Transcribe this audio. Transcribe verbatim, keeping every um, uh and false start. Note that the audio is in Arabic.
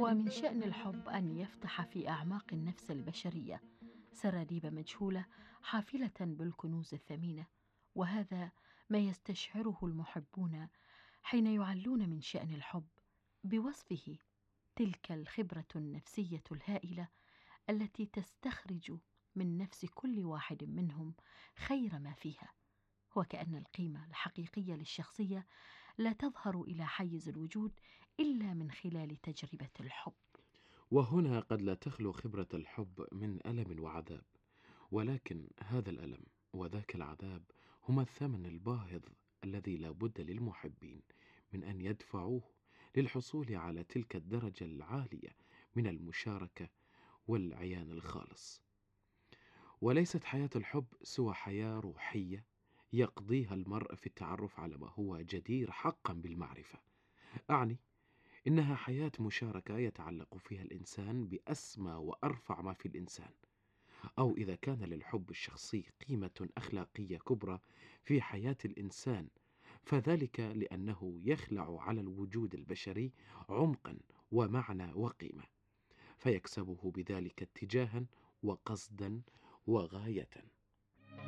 ومن شأن الحب أن يفتح في أعماق النفس البشرية سراديب مجهولة حافلة بالكنوز الثمينة، وهذا ما يستشعره المحبون حين يعلون من شأن الحب بوصفه تلك الخبرة النفسية الهائلة التي تستخرج من نفس كل واحد منهم خير ما فيها، وكأن القيمة الحقيقية للشخصية لا تظهر إلى حيز الوجود إلا من خلال تجربة الحب. وهنا قد لا تخلو خبرة الحب من ألم وعذاب، ولكن هذا الألم وذاك العذاب هما الثمن الباهظ الذي لا بد للمحبين من أن يدفعوه للحصول على تلك الدرجة العالية من المشاركة والعيان الخالص. وليست حياة الحب سوى حياة روحية يقضيها المرء في التعرف على ما هو جدير حقا بالمعرفة. أعني إنها حياة مشاركة يتعلق فيها الإنسان بأسمى وأرفع ما في الإنسان، أو إذا كان للحب الشخصي قيمة أخلاقية كبرى في حياة الإنسان، فذلك لأنه يخلع على الوجود البشري عمقا ومعنى وقيمة، فيكسبه بذلك اتجاها وقصدا وغاية.